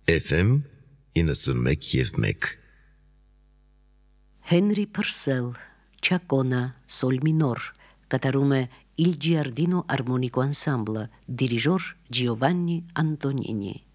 FM 91 եւ 1 Henry Purcell, Chacona, Sol minor, կատարում է Il Giardino Armonico Ensemble, դիրիժոր Giovanni Antonini։